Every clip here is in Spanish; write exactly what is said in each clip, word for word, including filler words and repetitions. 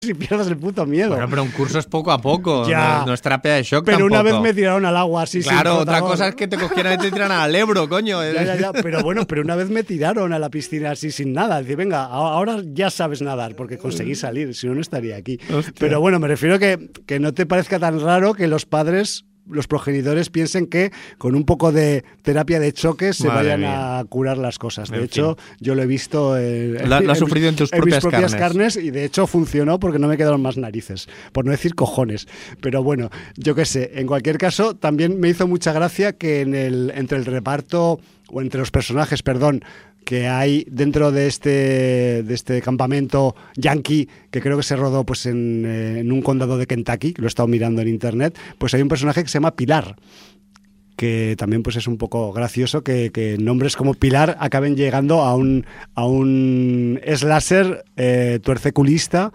y pierdas el puto miedo. Bueno, pero un curso es poco a poco, ya, no, no es terapia de shock pero tampoco. Una vez me tiraron al agua así. Claro, sin otra flotador. cosa es que te cogieran y te tiran al Ebro, coño. Ya, ya, ya, pero bueno, pero una vez me tiraron a la piscina así sin nada. Dice, venga, ahora ya sabes nadar, porque conseguí salir, si no, no estaría aquí. Hostia. Pero bueno, me refiero que, que no te parezca tan raro que los padres, los progenitores piensen que con un poco de terapia de choque se Madre vayan mía. a curar las cosas. De En hecho, fin. yo lo he visto en, Lo, lo has en sufrido en tus en propias, mis propias carnes. carnes y de hecho funcionó porque no me quedaron más narices, por no decir cojones. Pero bueno, yo qué sé, en cualquier caso también me hizo mucha gracia que en el, entre el reparto o entre los personajes, perdón, que hay dentro de este de este campamento yankee, que creo que se rodó pues en, eh, en un condado de Kentucky, lo he estado mirando en internet, pues hay un personaje que se llama Pilar, que también pues es un poco gracioso que, que nombres como Pilar acaben llegando a un a un slasher eh, tuerceculista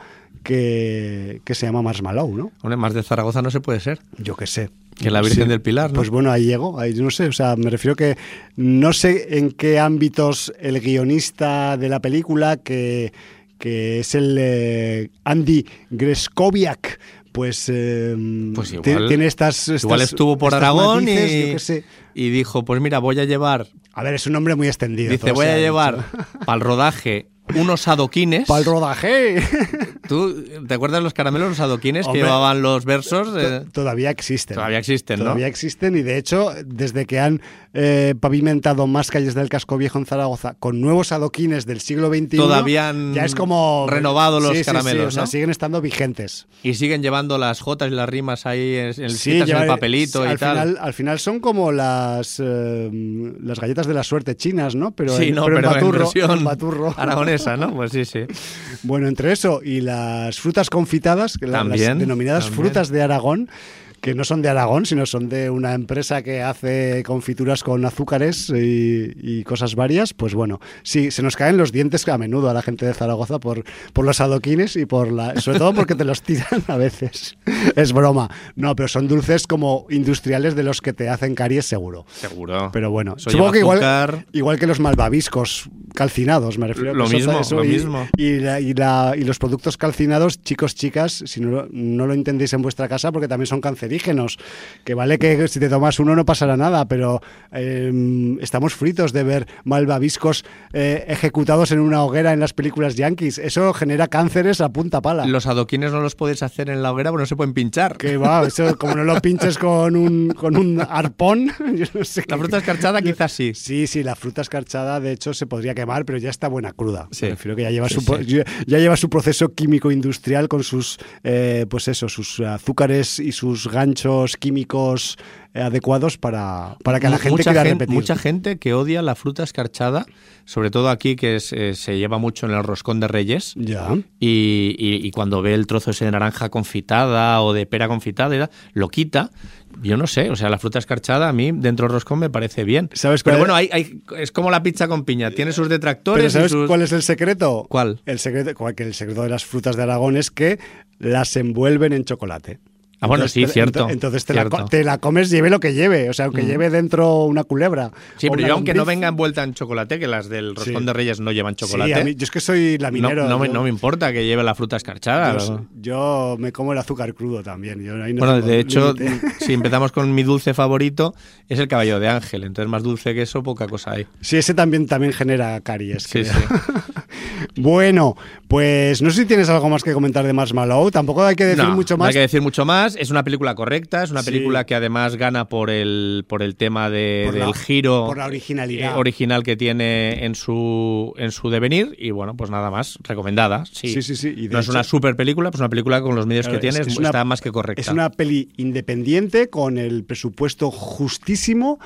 que, que se llama Marshmallow, ¿no? Hombre, más de Zaragoza no se puede ser. Yo qué sé. Que la Virgen Sí. del Pilar, ¿no? Pues bueno, ahí llego, ahí no sé, o sea, me refiero que no sé en qué ámbitos el guionista de la película, que, que es el eh, Andy Greskoviak, pues, eh, Pues igual- t- tiene estas, estas Igual estuvo por estas Aragón matices, y, yo qué sé. y dijo, pues mira, voy a llevar, A ver, es un nombre muy extendido. dice, todo voy se a ha llevar dicho. para el rodaje unos adoquines. Para el rodaje. ¿Tú te acuerdas de los caramelos, los adoquines Hombre, que llevaban los versos? To- Eh, Todavía existen. todavía existen, ¿no? Todavía existen y de hecho, desde que han eh, pavimentado más calles del casco viejo en Zaragoza con nuevos adoquines del siglo veintiuno, Todavía han ya es como renovado los Sí, sí, sí, caramelos, o sea, ¿no? siguen estando vigentes. Y siguen llevando las jotas y las rimas ahí en, en, Sí, escritas en ya- el papelito al y tal. Final, al final son como las eh, las galletas de la suerte chinas, ¿no? Pero sí, en, no, pero en pero en baturro, versión en baturro. aragonesa, ¿no? Pues sí, sí. Bueno, entre eso y las frutas confitadas, que la- También, las denominadas también. frutas de Aragón, que no son de Aragón, sino son de una empresa que hace confituras con azúcares y, y cosas varias, pues bueno, sí, se nos caen los dientes a menudo a la gente de Zaragoza por, por los adoquines y por la, sobre todo porque te los tiran a veces. Es broma. No, pero son dulces como industriales de los que te hacen caries seguro. Seguro. Pero bueno, Eso supongo que lleva igual, azúcar. igual que los malvaviscos calcinados, me refiero. Lo que eso- mismo, eso lo y, mismo. Y, la- y la- y los productos calcinados, chicos, chicas, si no, no lo entendéis en vuestra casa, porque también son cancerígenos, que vale que si te tomas uno no pasará nada, pero eh, estamos fritos de ver malvaviscos eh, ejecutados en una hoguera en las películas yankees. Eso genera cánceres a punta pala. Los adoquines no los puedes hacer en la hoguera porque no se pueden pinchar. Que va, eso, como no lo pinches con un, con un arpón, yo no sé. La qué- fruta escarchada quizás sí. Sí, sí, la fruta escarchada de hecho se podría quemar, pero ya está buena cruda. Sí. Me refiero que ya lleva, Sí, su, pro- sí. ya ya lleva su proceso químico industrial con sus, eh, pues eso, sus azúcares y sus ganchos químicos eh, adecuados para, para que la gente mucha quiera gente, repetir. mucha gente que odia la fruta escarchada, sobre todo aquí que es, eh, se lleva mucho en el roscón de Reyes. Ya. Y, y- y cuando ve el trozo ese de naranja confitada o de pera confitada, y da- lo quita. Yo no sé, o sea, la fruta escarchada a mí dentro del roscón me parece bien. ¿Sabes Pero cuál bueno, hay, hay- es como la pizza con piña, tiene sus detractores. Pero y ¿sabes sus- cuál es el secreto? ¿Cuál? El secreto, cual que el secreto de las frutas de Aragón es que las envuelven en chocolate. Ah, bueno, sí, te- cierto, ento- Entonces te, La, cierto. co- te la comes lleve lo que lleve, o sea, aunque Mm. lleve dentro una culebra. Sí, o pero una yo aunque no lombriz. venga envuelta en chocolate, que las del roscón Sí. de Reyes no llevan chocolate, Sí, a mí- yo es que soy no, laminero. no me, yo- no me importa que lleve la fruta escarchada. Yo, yo me como el azúcar crudo también. Yo ahí no Bueno, tengo de hecho, límite. si empezamos con mi dulce favorito, es el cabello de ángel. Entonces, más dulce que eso, poca cosa hay. Sí, ese también, también genera caries. Sí, creo. sí. Bueno, pues no sé si tienes algo más que comentar de Marshmallow. Tampoco hay que decir No, mucho no más. hay que decir mucho más. Es una película correcta, es una Sí. película que además gana por el, por el tema de, Por la- del giro por la originalidad. eh, original que tiene en su, en su devenir. Y bueno, pues nada más, recomendada. Sí, Sí, sí, sí. Y de no es hecho- una super película, pues una película con los medios Claro, que es tiene que es es- una- está más que correcta. Es una peli independiente con el presupuesto justísimo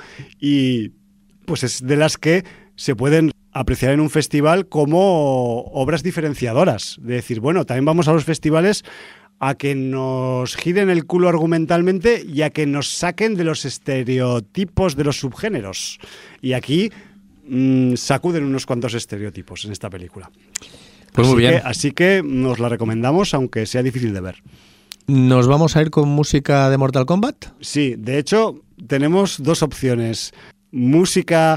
y pues es de las que se pueden apreciar en un festival como obras diferenciadoras. De decir, bueno, también vamos a los festivales a que nos giren el culo argumentalmente y a que nos saquen de los estereotipos de los subgéneros. Y aquí mmm, sacuden unos cuantos estereotipos en esta película. Pues así muy bien. Que, así que nos la recomendamos, aunque sea difícil de ver. ¿Nos vamos a ir con música de Mortal Kombat? Sí, de hecho, tenemos dos opciones. Música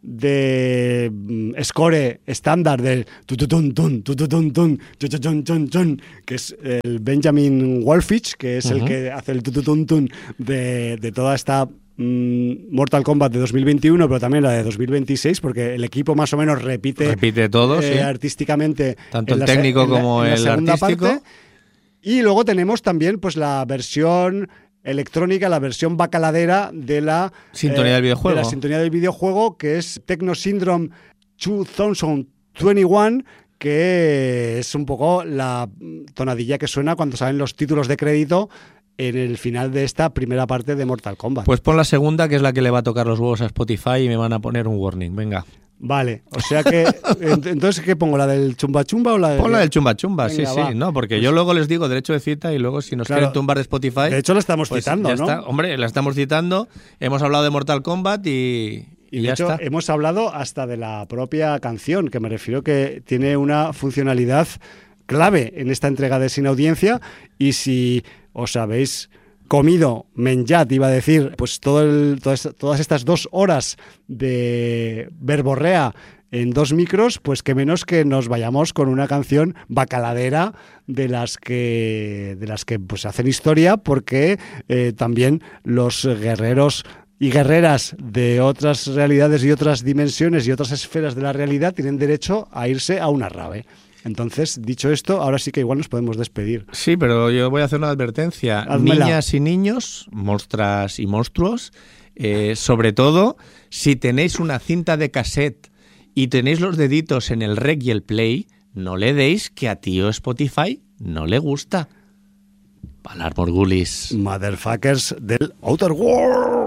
de mm, score estándar del tututun tun, tututun tun, chuchuchun chun chun, que es el Benjamin Wallfisch, que es uh-huh. el que hace el tututun tun de, de toda esta Mortal Kombat de dos mil veintiuno, pero también la de dos mil veintiséis, porque el equipo más o menos repite, repite todo, eh, sí. artísticamente, tanto el técnico la, como en la, el en la artístico. Parte. Y luego tenemos también pues la versión electrónica, la versión bacaladera de la sintonía eh, del videojuego, de la sintonía del videojuego, que es Techno Syndrome dos mil veintiuno, que es un poco la tonadilla que suena cuando salen los títulos de crédito en el final de esta primera parte de Mortal Kombat. Pues pon la segunda, que es la que le va a tocar los huevos a Spotify y me van a poner un warning. Venga. Vale, o sea que entonces ¿qué pongo? ¿La del chumba chumba o la de... Pon la del chumba chumba, Venga, sí, va. sí, no, porque pues... yo luego les digo derecho de cita y luego si nos claro, quieren tumbar de Spotify... De hecho la estamos pues citando, ya ¿no? Está. Hombre, la estamos citando, hemos hablado de Mortal Kombat y... Y, y ya de hecho, está. hemos hablado hasta de la propia canción, que me refiero que tiene una funcionalidad clave en esta entrega de Sin Audiencia, y si os habéis comido, menjat, iba a decir, pues todo el, todas, todas estas dos horas de verborrea en dos micros, pues que menos que nos vayamos con una canción bacaladera de las que, de las que pues hacen historia, porque eh, también los guerreros y guerreras de otras realidades y otras dimensiones y otras esferas de la realidad tienen derecho a irse a una rave. Entonces, dicho esto, ahora sí que igual nos podemos despedir. Sí, pero yo voy a hacer una advertencia. Házmela. Niñas y niños, monstras y monstruos, eh, sobre todo, si tenéis una cinta de cassette y tenéis los deditos en el rec y el play, no le deis, que a tío Spotify no le gusta. Palar Morgulis. Motherfuckers del Outer World.